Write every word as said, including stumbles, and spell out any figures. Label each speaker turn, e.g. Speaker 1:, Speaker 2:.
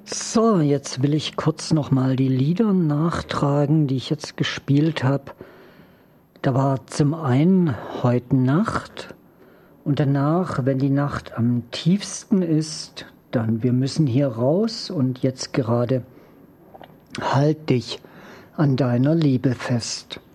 Speaker 1: So, jetzt will ich kurz nochmal die Lieder nachtragen, die ich jetzt gespielt habe. Da war zum einen Heute Nacht und danach, wenn die Nacht am tiefsten ist, dann Wir müssen hier raus und jetzt gerade Halt dich an deiner Liebe fest.